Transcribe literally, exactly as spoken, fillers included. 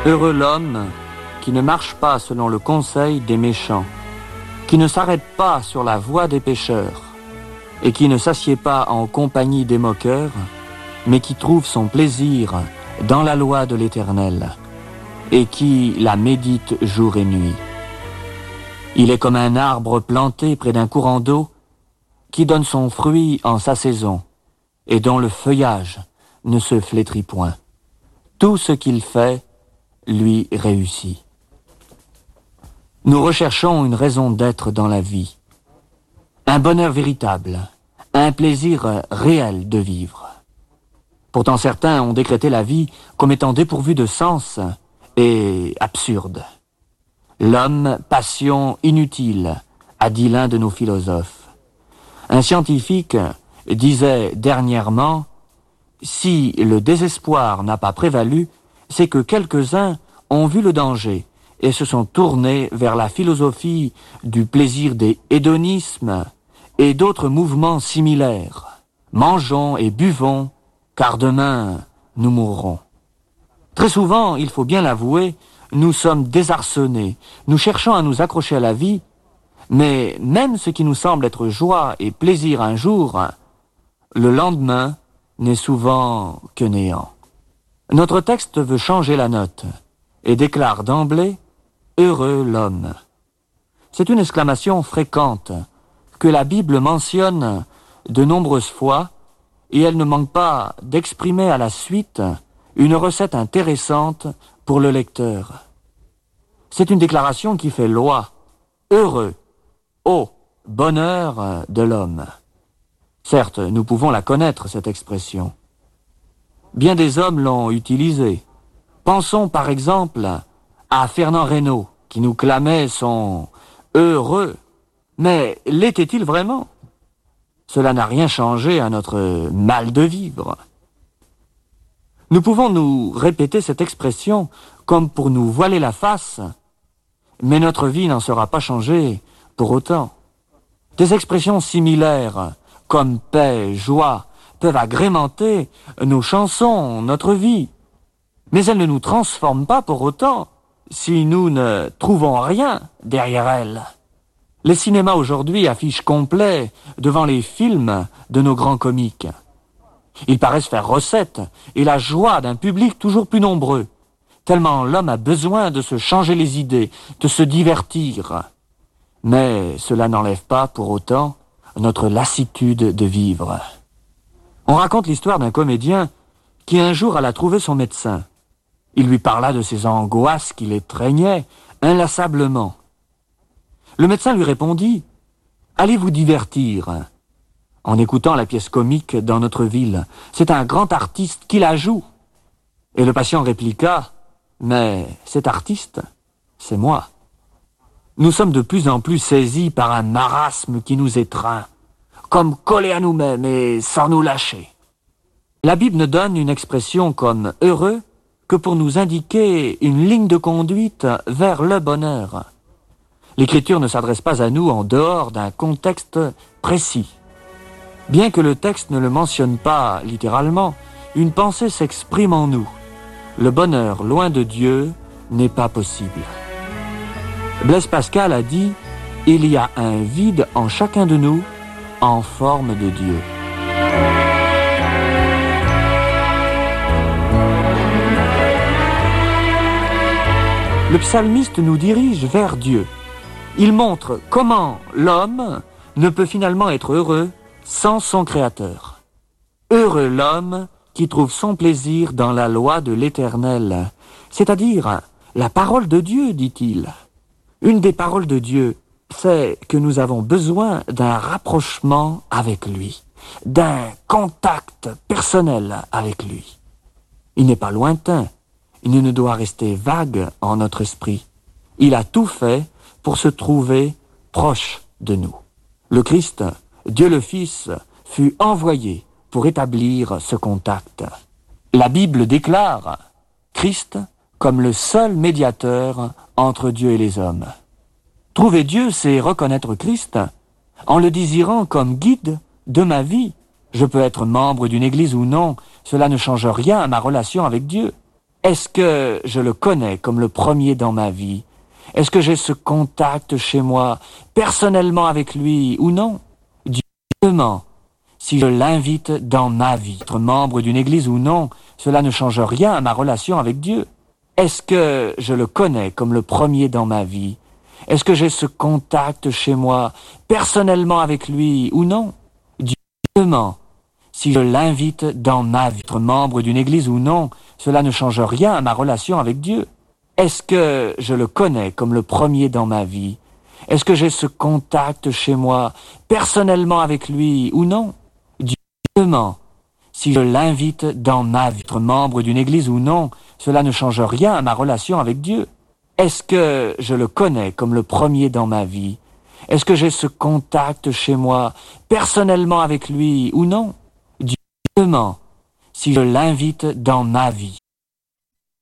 Heureux l'homme qui ne marche pas selon le conseil des méchants, qui ne s'arrête pas sur la voie des pécheurs, et qui ne s'assied pas en compagnie des moqueurs, mais qui trouve son plaisir dans la loi de l'Éternel, et qui la médite jour et nuit. Il est comme un arbre planté près d'un courant d'eau, qui donne son fruit en sa saison, et dont le feuillage ne se flétrit point. Tout ce qu'il fait lui réussit. Nous recherchons une raison d'être dans la vie, un bonheur véritable, un plaisir réel de vivre. Pourtant certains ont décrété la vie comme étant dépourvue de sens et absurde. L'homme, passion inutile, a dit l'un de nos philosophes. Un scientifique disait dernièrement, si le désespoir n'a pas prévalu, c'est que quelques-uns ont vu le danger et se sont tournés vers la philosophie du plaisir des hédonismes et d'autres mouvements similaires. Mangeons et buvons, car demain nous mourrons. Très souvent, il faut bien l'avouer, nous sommes désarçonnés, nous cherchons à nous accrocher à la vie, mais même ce qui nous semble être joie et plaisir un jour, le lendemain n'est souvent que néant. Notre texte veut changer la note et déclare d'emblée « Heureux l'homme ». C'est une exclamation fréquente que la Bible mentionne de nombreuses fois et elle ne manque pas d'exprimer à la suite une recette intéressante pour le lecteur. C'est une déclaration qui fait loi. Heureux, ô bonheur de l'homme. Certes, nous pouvons la connaître, cette expression. Bien des hommes l'ont utilisée. Pensons par exemple à Fernand Reynaud, qui nous clamait son « heureux ». Mais l'était-il vraiment? Cela n'a rien changé à notre mal de vivre. Nous pouvons nous répéter cette expression comme pour nous voiler la face, mais notre vie n'en sera pas changée pour autant. Des expressions similaires, comme paix, joie, peuvent agrémenter nos chansons, notre vie. Mais elles ne nous transforment pas pour autant si nous ne trouvons rien derrière elles. Les cinémas aujourd'hui affichent complet devant les films de nos grands comiques. Ils paraissent faire recette et la joie d'un public toujours plus nombreux, tellement l'homme a besoin de se changer les idées, de se divertir. Mais cela n'enlève pas pour autant notre lassitude de vivre. On raconte l'histoire d'un comédien qui un jour alla trouver son médecin. Il lui parla de ses angoisses qui l'étreignaient inlassablement. Le médecin lui répondit « Allez vous divertir » en écoutant la pièce comique dans notre ville. C'est un grand artiste qui la joue. Et le patient répliqua « Mais cet artiste, c'est moi. » Nous sommes de plus en plus saisis par un marasme qui nous étreint, comme collés à nous-mêmes et sans nous lâcher. La Bible ne donne une expression comme « heureux » que pour nous indiquer une ligne de conduite vers le bonheur. L'Écriture ne s'adresse pas à nous en dehors d'un contexte précis. Bien que le texte ne le mentionne pas littéralement, une pensée s'exprime en nous. Le bonheur loin de Dieu n'est pas possible. Blaise Pascal a dit « Il y a un vide en chacun de nous en forme de Dieu ». Le psalmiste nous dirige vers Dieu. Il montre comment l'homme ne peut finalement être heureux sans son Créateur. Heureux l'homme qui trouve son plaisir dans la loi de l'Éternel, c'est-à-dire la parole de Dieu, dit-il. Une des paroles de Dieu, c'est que nous avons besoin d'un rapprochement avec lui, d'un contact personnel avec lui. Il n'est pas lointain, il ne doit rester vague en notre esprit. Il a tout fait pour se trouver proche de nous. Le Christ, Dieu le Fils, fut envoyé pour établir ce contact. La Bible déclare Christ comme le seul médiateur entre Dieu et les hommes. Trouver Dieu, c'est reconnaître Christ en le désirant comme guide de ma vie. Je peux être membre d'une église ou non, cela ne change rien à ma relation avec Dieu. Est-ce que je le connais comme le premier dans ma vie? Est-ce que j'ai ce contact chez moi, personnellement avec lui ou non? Deuxièmement, si je l'invite dans ma vie, être membre d'une église ou non, cela ne change rien à ma relation avec Dieu. Est-ce que je le connais comme le premier dans ma vie? Est-ce que j'ai ce contact chez moi, personnellement avec lui ou non? Deuxièmement, si je l'invite dans ma vie, être membre d'une église ou non, cela ne change rien à ma relation avec Dieu. Est-ce que je le connais comme le premier dans ma vie? Est-ce que j'ai ce contact chez moi, personnellement avec lui ou non? Deuxièmement, si je l'invite dans ma vie, être membre d'une église ou non, cela ne change rien à ma relation avec Dieu. Est-ce que je le connais comme le premier dans ma vie? Est-ce que j'ai ce contact chez moi, personnellement avec lui ou non? Deuxièmement, si je l'invite dans ma vie.